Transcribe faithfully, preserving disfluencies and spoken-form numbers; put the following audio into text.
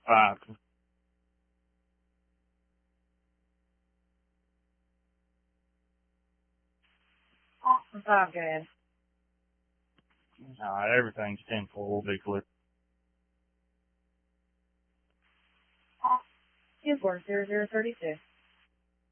Five. Five gas. Alright, everything's ten four. We'll be clear. His work zero zero thirty six.